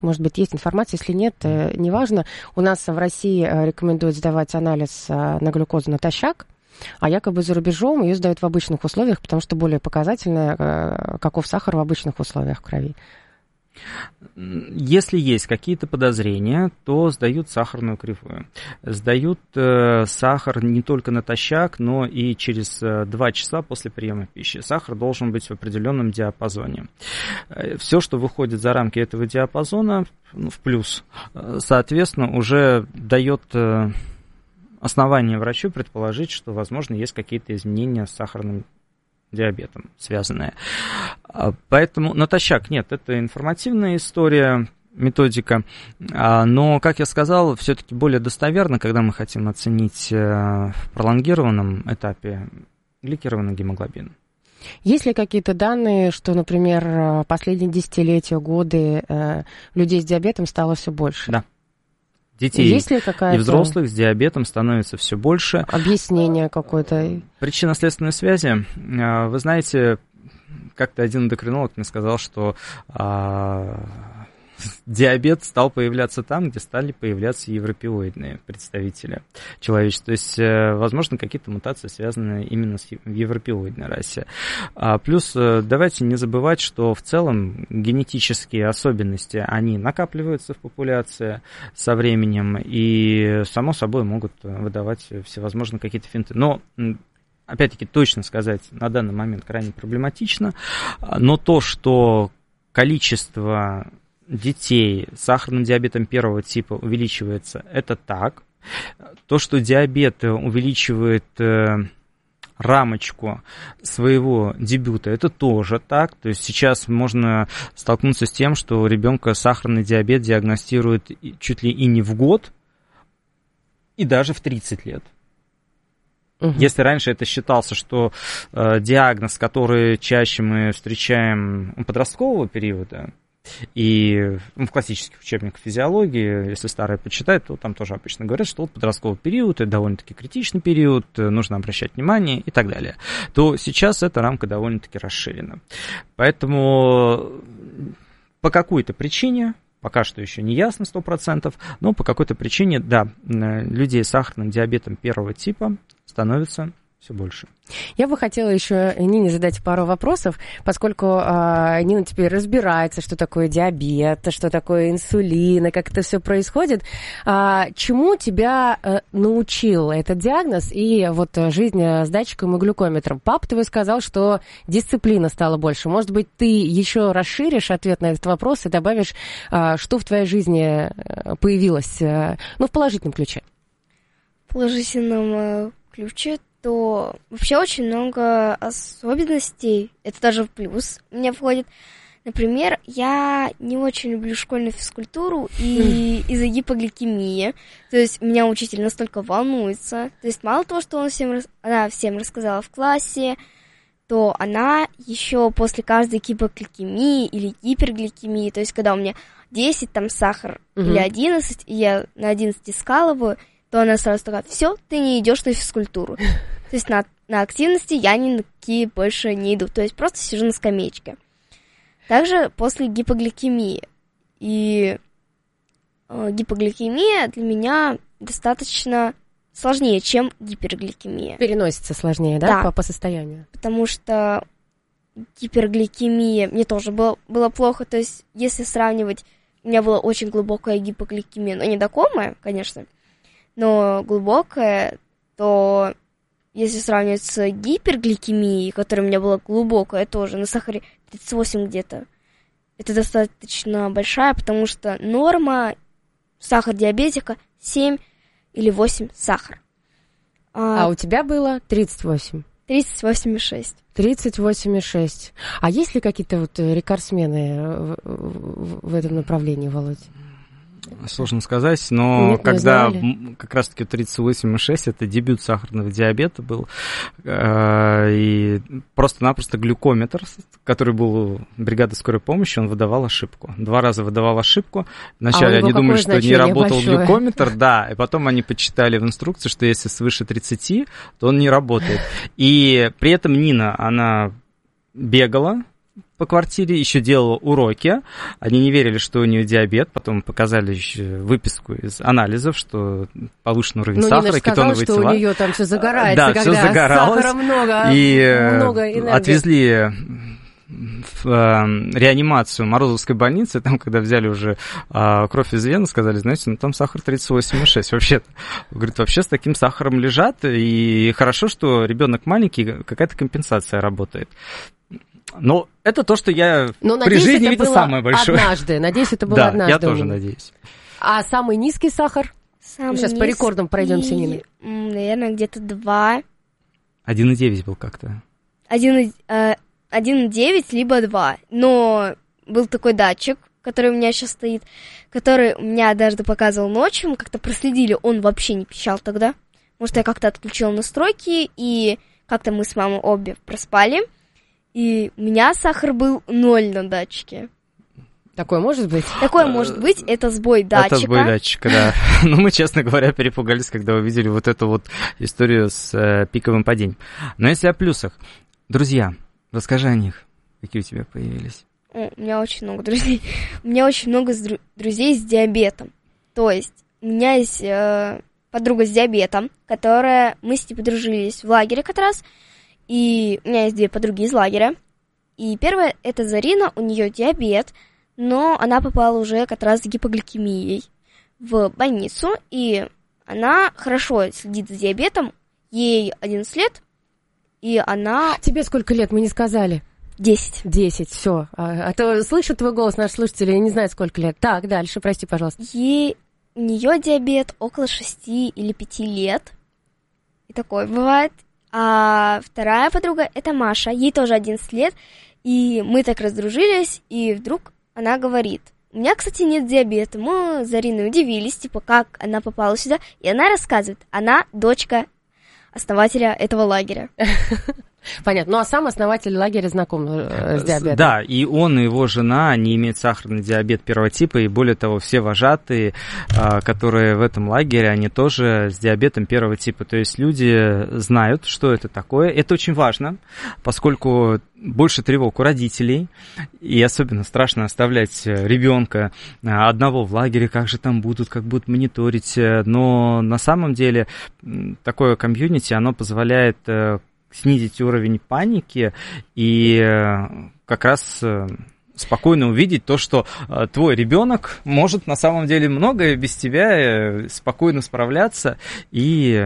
Может быть, есть информация, если нет, неважно. У нас в России рекомендуют сдавать анализ на глюкозу натощак, а якобы за рубежом ее сдают в обычных условиях, потому что более показательно, каков сахар в обычных условиях в крови. Если есть какие-то подозрения, то сдают сахарную кривую. Сдают сахар не только натощак, но и через 2 часа после приема пищи. Сахар должен быть в определенном диапазоне. Все, что выходит за рамки этого диапазона, в плюс, соответственно, уже дает основание врачу предположить, что, возможно, есть какие-то изменения с сахарным диабетом связанные. Поэтому натощак нет, это информативная история, методика, но, как я сказал, все-таки более достоверно, когда мы хотим оценить в пролонгированном этапе гликированный гемоглобин. Есть ли какие-то данные, что, например, последние десятилетия, годы людей с диабетом стало все больше? Да. Детей и взрослых с диабетом становится все больше. Объяснение какое-то? Причинно-следственные связи. Вы знаете, как-то один эндокринолог мне сказал, что диабет стал появляться там, где стали появляться европеоидные представители человечества. То есть, возможно, какие-то мутации связаны именно с европеоидной расой. Плюс, давайте не забывать, что в целом генетические особенности, они накапливаются в популяции со временем и, само собой, могут выдавать всевозможные какие-то финты. Но опять-таки, точно сказать на данный момент крайне проблематично, но то, что количество детей с сахарным диабетом первого типа увеличивается, это так. То, что диабет увеличивает рамочку своего дебюта, это тоже так. То есть сейчас можно столкнуться с тем, что у ребенка сахарный диабет диагностируют чуть ли и не в год, и даже в 30 лет. Если раньше это считался, что диагноз, который чаще мы встречаем у подросткового периода, и в классических учебниках физиологии, если старые почитать, то там тоже обычно говорят, что вот подростковый период, это довольно-таки критичный период, нужно обращать внимание и так далее, то сейчас эта рамка довольно-таки расширена. Поэтому по какой-то причине, пока что еще не ясно 100%, но по какой-то причине, да, людей с сахарным диабетом первого типа становится все больше. Я бы хотела еще Нине задать пару вопросов, поскольку Нина теперь разбирается, что такое диабет, что такое инсулин, и как это все происходит. Чему тебя научил этот диагноз и вот жизнь с датчиком и глюкометром? Папа твой сказал, что дисциплина стала больше. Может быть, ты еще расширишь ответ на этот вопрос и добавишь, что в твоей жизни появилось, в положительном ключе? В положительном ключе то вообще очень много особенностей. Это даже в плюс у меня входит. Например, я не очень люблю школьную физкультуру и из-за гипогликемии. То есть меня учитель настолько волнуется. То есть мало того, что она всем рассказала в классе, то она еще после каждой гипогликемии или гипергликемии, то есть когда у меня 10 там сахар или 11, и я на 11 скалываю, то она сразу такая: все, ты не идешь на физкультуру. То есть на активности я ни на какие больше не иду. То есть просто сижу на скамеечке. Также после гипогликемии. И гипогликемия для меня достаточно сложнее, чем гипергликемия. Переносится сложнее, да? По состоянию? Потому что гипергликемия мне тоже было плохо. То есть если сравнивать, у меня была очень глубокая гипогликемия. Но не до комы, конечно, но глубокая, то если сравнивать с гипергликемией, которая у меня была глубокая, тоже на сахаре 38 где-то, это достаточно большая, потому что норма сахар диабетика 7 или 8 сахар. А у тебя было 38? 38,6. 38,6. А есть ли какие-то вот рекордсмены в этом направлении, Володь? Сложно сказать, но когда как раз-таки 38,6 это дебют сахарного диабета был, и просто-напросто глюкометр, который был у бригады скорой помощи, он выдавал ошибку. 2 раза выдавал ошибку. Вначале они думали, что не работал глюкометр, да, и потом они почитали в инструкции, что если свыше 30, то он не работает. И при этом Нина, она бегала, по квартире, еще делала уроки. Они не верили, что у нее диабет. Потом показали еще выписку из анализов, что повышен уровень сахара, кетоновые тела. Что у нее там все загорается, да, когда все загоралось. Сахара много, и много энергии. Отвезли в реанимацию Морозовской больницы, там, когда взяли уже кровь из вены, сказали, знаете, ну там сахар 38,6 вообще-то. Говорит, вообще с таким сахаром лежат, и хорошо, что ребенок маленький, какая-то компенсация работает. Но это то, что я при жизни видел самое большое. Надеюсь, это было однажды. Да, я тоже надеюсь. А самый низкий сахар? Сейчас по рекордам пройдемся, Нина. Наверное, где-то 2. 1,9 был как-то. 1,9 либо 2. Но был такой датчик, который у меня сейчас стоит, который у меня однажды показывал ночью. Мы как-то проследили, он вообще не пищал тогда. Может, я как-то отключила настройки, и как-то мы с мамой обе проспали. И у меня сахар был 0 на датчике. Такое может быть? Такое может быть, это сбой датчика. Это сбой датчика, да. Но мы, честно говоря, перепугались, когда увидели вот эту вот историю с пиковым падением. Но если о плюсах. Друзья, расскажи о них. Какие у тебя появились? У меня очень много друзей. У меня очень много друзей с диабетом. То есть у меня есть подруга с диабетом, которая... Мы с ней подружились в лагере как раз. И у меня есть 2 подруги из лагеря. И первая — это Зарина, у нее диабет, но она попала уже как раз с гипогликемией в больницу. И она хорошо следит за диабетом. Ей 11 лет, и она... Тебе сколько лет, мы не сказали? 10. 10, все. А то слышат твой голос наши слушатели, не знают, сколько лет. Так, дальше, прости, пожалуйста. У нее диабет около 6 или 5 лет. И такое бывает. А вторая подруга — это Маша. Ей тоже 11 лет. И мы так раздружились, и вдруг она говорит: у меня, кстати, нет диабета. Мы с Зариной удивились, типа, как она попала сюда. И она рассказывает, она дочка основателя этого лагеря. Понятно. Ну, а сам основатель лагеря знаком с диабетом. Да, и он, и его жена, они имеют сахарный диабет 1 типа, и более того, все вожатые, которые в этом лагере, они тоже с диабетом 1 типа. То есть люди знают, что это такое. Это очень важно, поскольку больше тревог у родителей, и особенно страшно оставлять ребенка одного в лагере, как же там будут, как будут мониторить. Но на самом деле такое комьюнити, оно позволяет снизить уровень паники и как раз спокойно увидеть то, что твой ребенок может на самом деле многое без тебя спокойно справляться и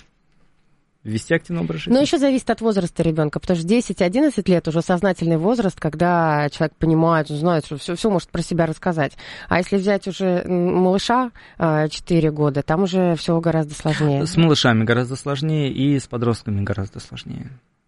вести активный образ жизни. Но еще зависит от возраста ребенка, потому что 10-11 лет уже сознательный возраст, когда человек понимает, знает, что все может про себя рассказать. А если взять уже малыша 4 года, там уже все гораздо сложнее. С малышами гораздо сложнее и с подростками гораздо сложнее.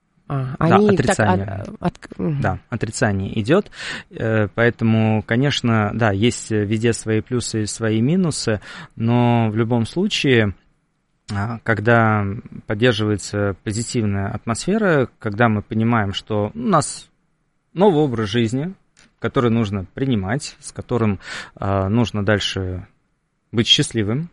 Отрицание. Да, отрицание идет, поэтому, конечно, да, есть везде свои плюсы и свои минусы, но в любом случае, когда поддерживается позитивная атмосфера, когда мы понимаем, что у нас новый образ жизни, который нужно принимать, с которым нужно дальше быть счастливым,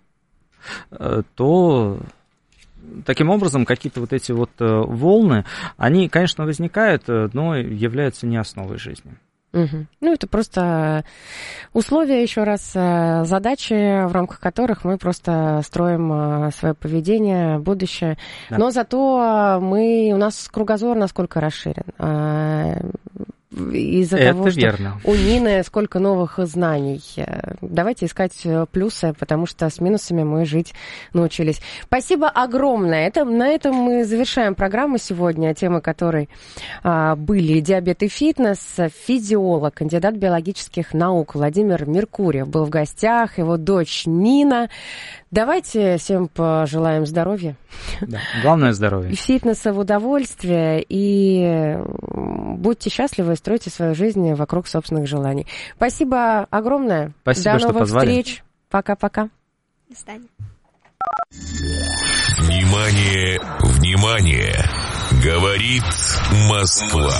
то таким образом какие-то вот эти вот волны, они, конечно, возникают, но являются не основой жизни. Угу. Ну, это просто условия, еще раз, задачи, в рамках которых мы просто строим свое поведение, будущее. Да. Но зато у нас кругозор насколько расширен. Из-за того, что верно. У Нины сколько новых знаний. Давайте искать плюсы, потому что с минусами мы жить научились. Спасибо огромное. На этом мы завершаем программу сегодня, темы которой были диабет и фитнес. Физиолог, кандидат биологических наук Владимир Меркурьев был в гостях, его дочь Нина. Давайте всем пожелаем здоровья. Да, главное здоровье. И фитнеса в удовольствие, и будьте счастливы, стройте свою жизнь вокруг собственных желаний. Спасибо огромное. Спасибо, До что новых позвали. встреч. Пока-пока. До свидания. Внимание, внимание! Говорит Москва.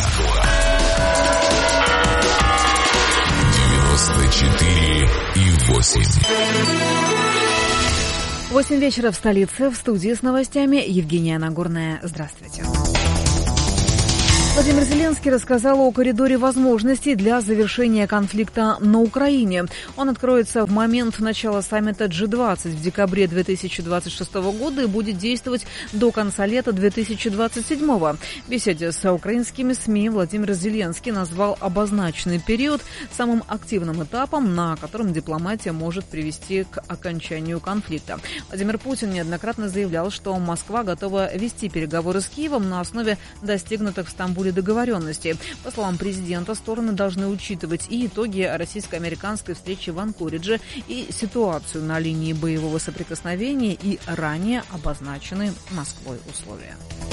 94,8. 8 вечера в столице. В студии с новостями Евгения Нагорная. Здравствуйте. Владимир Зеленский рассказал о коридоре возможностей для завершения конфликта на Украине. Он откроется в момент начала саммита G20 в декабре 2026 года и будет действовать до конца лета 2027. В беседе с украинскими СМИ Владимир Зеленский назвал обозначенный период самым активным этапом, на котором дипломатия может привести к окончанию конфликта. Владимир Путин неоднократно заявлял, что Москва готова вести переговоры с Киевом на основе достигнутых в Стамбуле договоренности. По словам президента, стороны должны учитывать и итоги российско-американской встречи в Анкоридже, и ситуацию на линии боевого соприкосновения, и ранее обозначенные Москвой условия.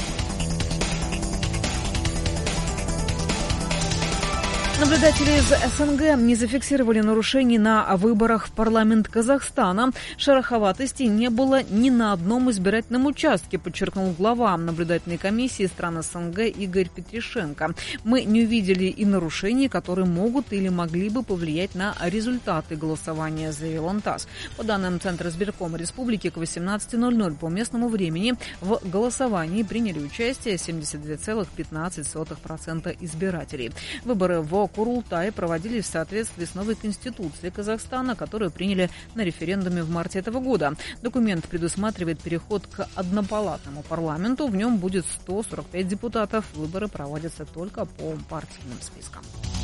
Наблюдатели из СНГ не зафиксировали нарушений на выборах в парламент Казахстана. Шероховатостей не было ни на одном избирательном участке, подчеркнул глава наблюдательной комиссии стран СНГ Игорь Петришенко. Мы не увидели и нарушений, которые могут или могли бы повлиять на результаты голосования, заявил он ТАСС. По данным Центра избиркома республики, к 18:00 по местному времени в голосовании приняли участие 72,15% избирателей. Выборы в Курултай проводились в соответствии с новой конституцией Казахстана, которую приняли на референдуме в марте этого года. Документ предусматривает переход к однопалатному парламенту. В нем будет 145 депутатов. Выборы проводятся только по партийным спискам.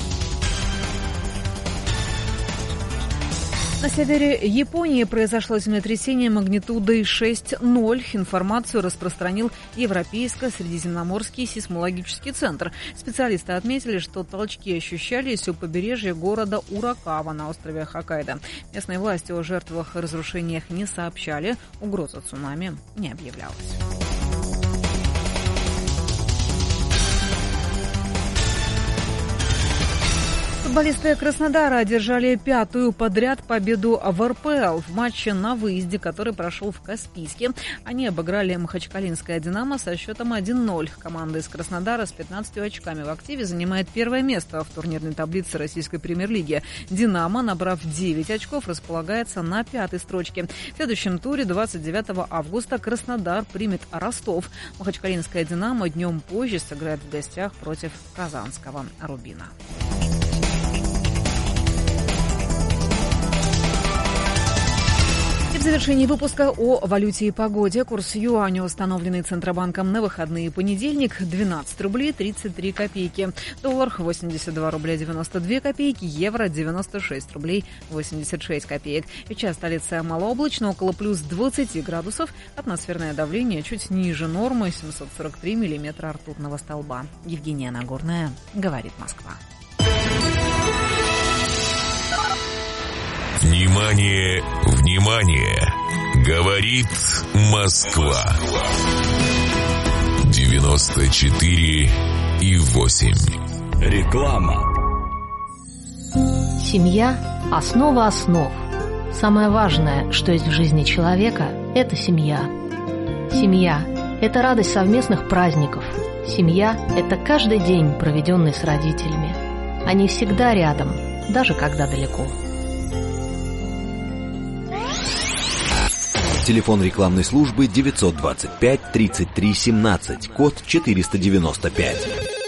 На севере Японии произошло землетрясение магнитудой 6,0. Информацию распространил Европейско-Средиземноморский сейсмологический центр. Специалисты отметили, что толчки ощущались у побережья города Уракава на острове Хоккайдо. Местные власти о жертвах и разрушениях не сообщали. Угроза цунами не объявлялась. Футболисты Краснодара одержали 5-ю подряд победу в РПЛ в матче на выезде, который прошел в Каспийске. Они обыграли Махачкалинское «Динамо» со счетом 1-0. Команда из Краснодара с 15 очками в активе занимает первое место в турнирной таблице российской премьер-лиги. «Динамо», набрав 9 очков, располагается на 5-й строчке. В следующем туре 29 августа Краснодар примет Ростов. Махачкалинское «Динамо» днем позже сыграет в гостях против казанского «Рубина». В завершении выпуска о валюте и погоде. Курс юаня, установленный Центробанком на выходные понедельник, 12 рублей 33 копейки. Доллар 82 рубля 92 копейки. Евро 96 рублей 86 копеек. Сейчас столица малооблачно, около плюс 20 градусов. Атмосферное давление чуть ниже нормы, 743 миллиметра ртутного столба. Евгения Нагорная, говорит Москва. Внимание, внимание! Говорит Москва. 94,8. Реклама. Семья – основа основ. Самое важное, что есть в жизни человека – это семья. Семья – это радость совместных праздников. Семья – это каждый день, проведенный с родителями. Они всегда рядом, даже когда далеко. Телефон рекламной службы 925 33 17, код 495.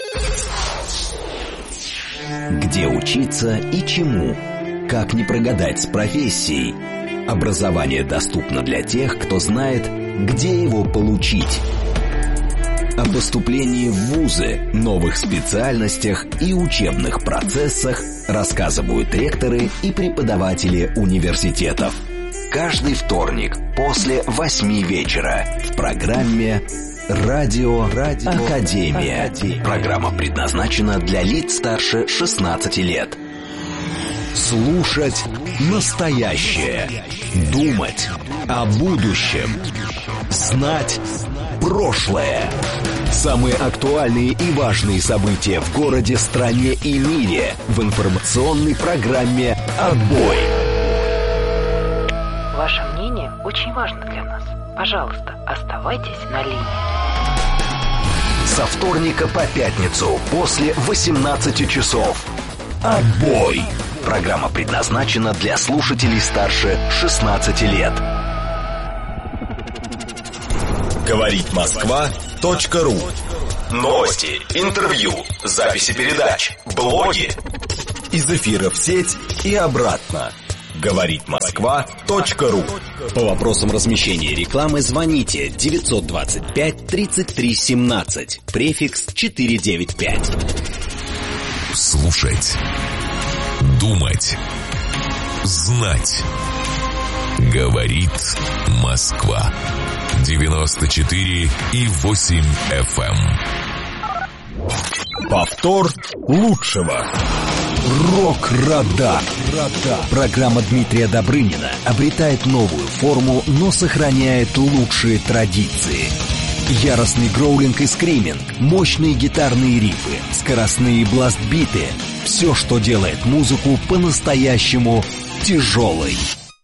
Где учиться и чему? Как не прогадать с профессией? Образование доступно для тех, кто знает, где его получить. О поступлении в вузы, новых специальностях и учебных процессах рассказывают ректоры и преподаватели университетов. Каждый вторник после 8 вечера в программе «Радио Академия». Программа предназначена для лиц старше 16 лет. Слушать настоящее. Думать о будущем. Знать прошлое. Самые актуальные и важные события в городе, стране и мире в информационной программе «Отбой». Ваше мнение очень важно для нас. Пожалуйста, оставайтесь на линии. Со вторника по пятницу после 18 часов. «Отбой». Программа предназначена для слушателей старше 16 лет. Говорит Москва.ру. Новости, интервью, записи передач, блоги. Из эфира в сеть и обратно. Говорит Москва.ру. По вопросам размещения рекламы звоните 925 33 17, префикс 495. Слушать, думать, знать. Говорит Москва. 94,8 FM. Повтор лучшего. Рок-радар. Программа Дмитрия Добрынина обретает новую форму, но сохраняет лучшие традиции. Яростный гроулинг и скриминг, мощные гитарные рифы, скоростные бластбиты. Все, что делает музыку по-настоящему тяжелой.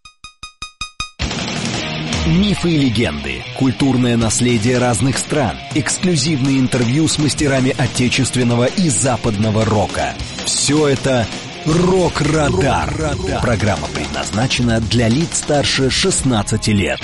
Мифы и легенды, культурное наследие разных стран, эксклюзивные интервью с мастерами отечественного и западного рока. Все это «Рок-радар». Программа предназначена для лиц старше 16 лет.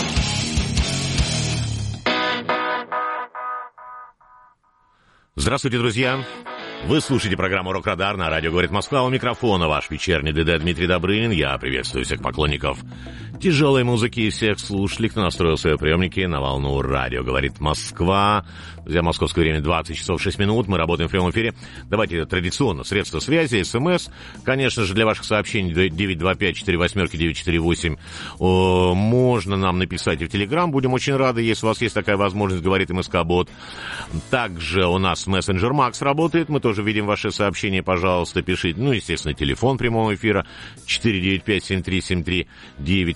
Здравствуйте, друзья! Вы слушаете программу «Рок-радар» на радио «Говорит Москва». У микрофона ваш вечерний ДД Дмитрий Добрынин. Я приветствую всех поклонников тяжелой музыки и всех слушателей, кто настроил свои приемники на волну радио «Говорит Москва». Друзья, московское время 20 часов 6 минут. Мы работаем в прямом эфире. Давайте традиционно средства связи, СМС. Конечно же, для ваших сообщений 925-48-948 можно нам написать и в Телеграм. Будем очень рады, если у вас есть такая возможность, говорит МСК-бот. Также у нас мессенджер Макс работает. Мы тоже видим ваши сообщения. Пожалуйста, пишите. Ну, естественно, телефон прямого эфира 495-7373-9.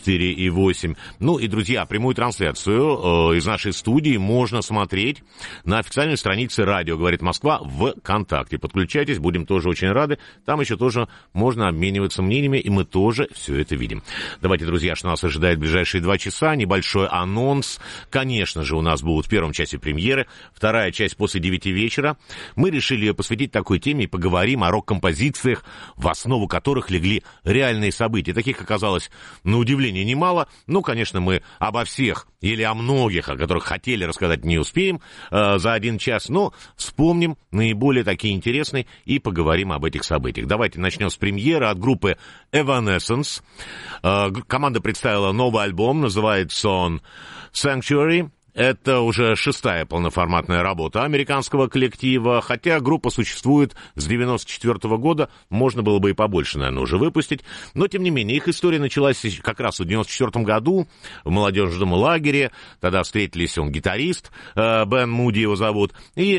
4,8. Ну и, друзья, прямую трансляцию из нашей студии можно смотреть на официальной странице «Радио говорит Москва» в ВКонтакте. Подключайтесь, будем тоже очень рады. Там еще тоже можно обмениваться мнениями, и мы тоже все это видим. Давайте, друзья, что нас ожидает в ближайшие 2 часа. Небольшой анонс. Конечно же, у нас будут в первом часе премьеры, вторая часть после 9 вечера. Мы решили ее посвятить такой теме и поговорим о рок-композициях, в основу которых легли реальные события. Таких оказалось, на удивление, немало. Ну, конечно, мы обо всех или о многих, о которых хотели рассказать, не успеем за 1 час, но вспомним наиболее такие интересные и поговорим об этих событиях. Давайте начнем с премьеры от группы Evanescence. Команда представила новый альбом, называется он Sanctuary. Это уже 6-я полноформатная работа американского коллектива, хотя группа существует с 94 года, можно было бы и побольше, наверное, уже выпустить, но, тем не менее, их история началась как раз в 94 году в молодежном лагере, тогда встретились гитарист, Бен Муди его зовут, и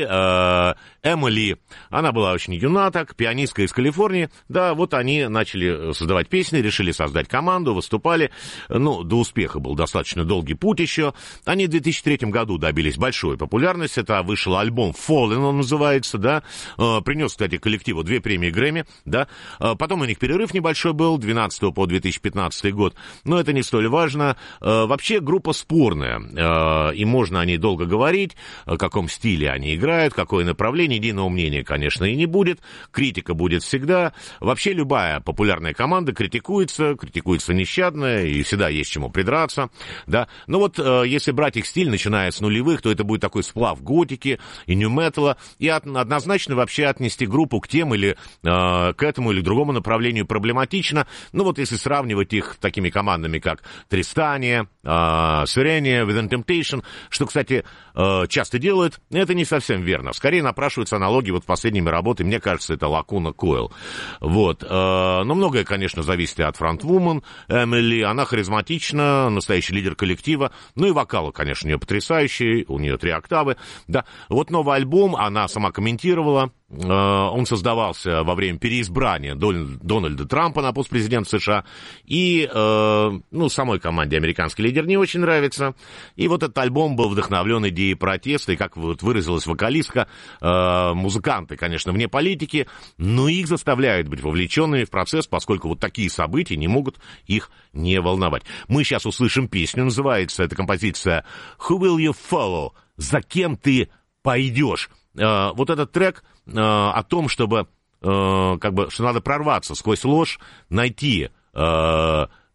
Эмили, она была очень юна, так, пианистка из Калифорнии, да, вот они начали создавать песни, решили создать команду, выступали, ну, до успеха был достаточно долгий путь еще, они в 2003 году добились большой популярности. Это вышел альбом Fallen, он называется, да. Принес, кстати, коллективу 2 премии Грэмми, да. Потом у них перерыв небольшой был, 2012 по 2015 год. Но это не столь важно. Вообще группа спорная, и можно о ней долго говорить, в каком стиле они играют, какое направление. Единого мнения, конечно, и не будет. Критика будет всегда. Вообще любая популярная команда критикуется нещадно, и всегда есть чему придраться, да. Но вот если брать их стиль, начиная с нулевых, то это будет такой сплав готики и нью-металла, и однозначно вообще отнести группу к тем или к этому или другому направлению проблематично. Ну вот если сравнивать их с такими командами, как Тристания, Sirenia, Within Temptation, что, кстати, часто делают, это не совсем верно. Скорее напрашиваются аналогии вот с последними работами, мне кажется, это Lacuna Coil. Вот. Но многое, конечно, зависит и от фронтвумен Эмили, она харизматична, настоящий лидер коллектива, ну и вокал, конечно, у нее потрясающий, у нее 3 октавы, да. Вот новый альбом, она сама комментировала, он создавался во время переизбрания Дональда Трампа на пост президента США, и, ну, самой команде американский лидер не очень нравится, и вот этот альбом был вдохновлен идеей протеста, и, как вот выразилась вокалистка, музыканты, конечно, вне политики, но их заставляют быть вовлеченными в процесс, поскольку вот такие события не могут их не волновать. Мы сейчас услышим песню, называется эта композиция «Who will you follow?» «За кем ты пойдешь?» Вот этот трек о том, чтобы, как бы, что надо прорваться сквозь ложь, найти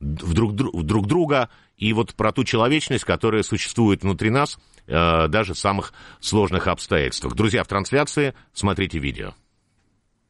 в друг друга, и вот про ту человечность, которая существует внутри нас, даже в самых сложных обстоятельствах. Друзья, в трансляции смотрите видео.